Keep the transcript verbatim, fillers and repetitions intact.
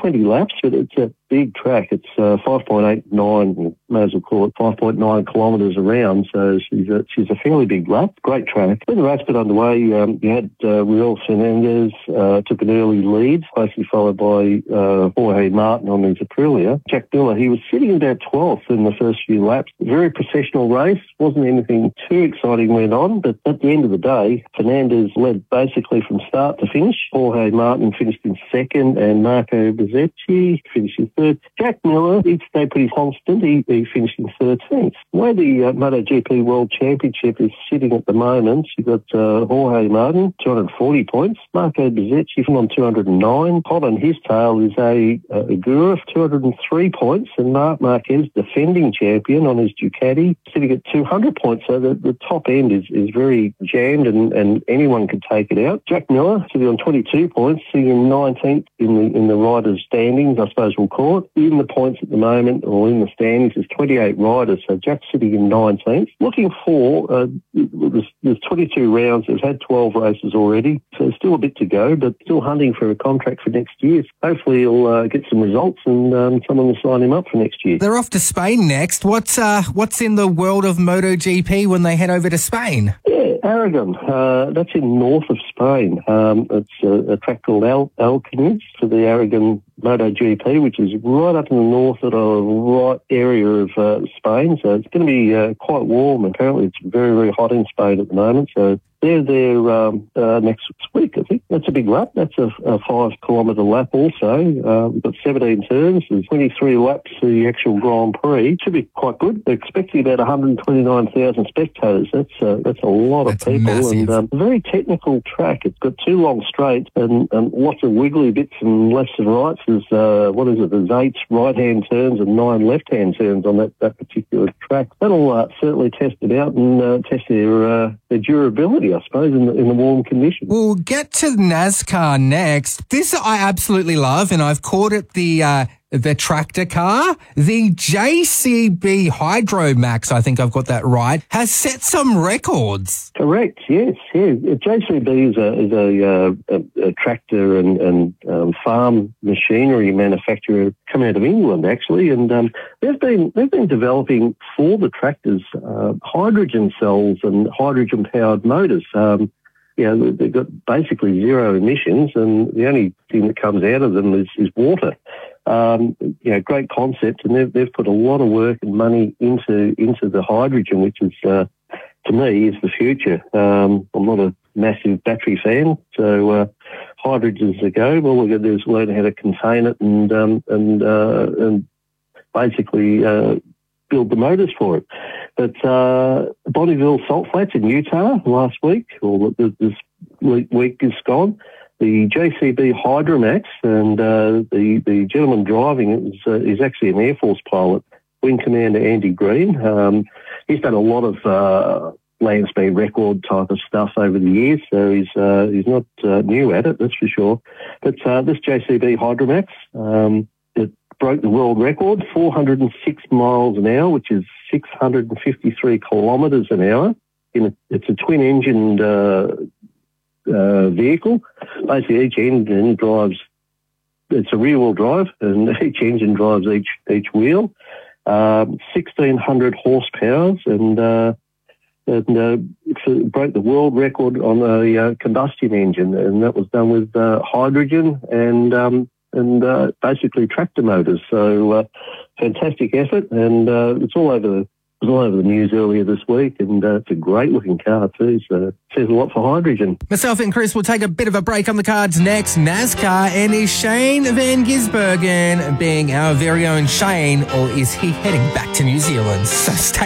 twenty laps, but it's a big track. It's uh, five point eight nine, may as well call it five point nine kilometres around, so she's a, she's a fairly big lap. Great track. When the race got underway, um, you had uh, Will Fernandez uh, took an early lead, closely followed by uh, Jorge Martin on his Aprilia. Jack Miller, he was sitting about twelfth in the first few laps. Very processional race. Wasn't anything too exciting went on, but at the end of the day, Fernandez led basically from start to finish. Jorge Martin finished in second, and Marco Bezzecchi finished in third. Jack Miller, he stayed pretty constant. He, he finished in thirteenth. The way the uh, MotoGP World Championship is sitting at the moment, you've got uh, Jorge Martin, two hundred forty points. Marco Bezzecchi on two hundred nine. Hot on his tail is a uh, Agura, two hundred three points, and Marc Marquez, defending champion on his Ducati, sitting at two hundred points. So the, the top end is, is very jammed, and, and anyone can take it out. Jack Miller sitting on twenty-two points, sitting in nineteenth in the in the riders' standings, I suppose we'll call it. In the points at the moment, or in the standings, is twenty-eight riders. So Jack's sitting in nineteenth. Looking for, uh, there's, there's twenty-two rounds. There's had twelve races already, so there's still a bit to go, but still hunting for a contract for next year. Hopefully he'll uh, get some results, and um, someone will sign him up for next year. They're off to Spain next. What's uh, what's in the world of MotoGP when they head over to Spain? Yeah, Aragon. Uh, that's in north of Spain. Um, it's a, a track called Al- Alcañiz for the Aragon MotoGP, which is right up in the north at a right area of uh, Spain. So it's going to be uh, quite warm. Apparently it's very, very hot in Spain at the moment. So they're there um, uh, next week, I think. That's a big lap. That's a, a five-kilometre lap also. Uh, we've got seventeen turns. There's twenty-three laps for the actual Grand Prix. Should be quite good. They're expecting about one hundred twenty-nine thousand spectators. That's uh, that's a lot that's of people. Massive. And um, a very technical track. It's got two long straights and, and lots of wiggly bits and lefts and rights. There's, uh, what is it, there's eight right-hand turns and nine left-hand turns on that, that particular track. That'll uh, certainly test it out and uh, test their, uh, their durability, I suppose, in the, in the warm conditions. We'll get to NASCAR next. This I absolutely love, and I've called it the uh, the tractor car. The J C B Hydromax, I think I've got that right, has set some records. Correct, yes. yes. J C B is a, is a, uh, a, a tractor and, and um, farm machinery manufacturer coming out of England, actually, and um, they've been they've been developing for the tractors uh, hydrogen cells and hydrogen-powered motors. Um, you know, they've got basically zero emissions, and the only thing that comes out of them is, is water. Um, you know, great concept, and they've, they've put a lot of work and money into into the hydrogen, which is, uh, to me, is the future. Um, I'm not a massive battery fan, so uh, hydrogen's the go. All we've got to do is learn how to contain it and um, and uh, and basically uh, build the motors for it. But uh, Bonneville Salt Flats in Utah last week, or this week is gone, the J C B Hydromax, and uh, the, the gentleman driving it is, uh, is actually an Air Force pilot, Wing Commander Andy Green. Um, he's done a lot of uh, land speed record type of stuff over the years, so he's uh, he's not uh, new at it, that's for sure. But uh, this J C B Hydromax, um, it broke the world record, four hundred six miles an hour, which is six hundred fifty-three kilometres an hour. In a, it's a twin-engined uh, uh, vehicle. Basically, each engine drives, it's a rear-wheel drive, and each engine drives each each wheel. Um, sixteen hundred horsepower, and uh, and uh, it broke the world record on a uh, combustion engine, and that was done with uh, hydrogen and um, and uh, basically tractor motors. So uh, fantastic effort, and uh, it's all over the it was all over the news earlier this week, and uh, it's a great looking car too, so it says a lot for hydrogen. Myself and Chris will take a bit of a break on the cards next. NASCAR, and is Shane Van Gisbergen being our very own Shane, or is he heading back to New Zealand? So stay